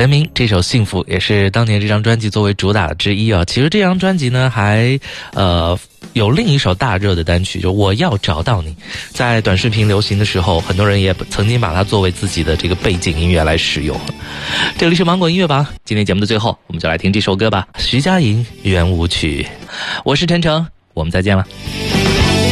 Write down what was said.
陈明这首《幸福》也是当年这张专辑作为主打之一啊。其实这张专辑呢还有另一首大热的单曲，就我要找到你，在短视频流行的时候，很多人也曾经把它作为自己的这个背景音乐来使用。这里是芒果音乐吧，今天节目的最后我们就来听这首歌吧，徐佳莹圆舞曲。我是陈诚，我们再见了。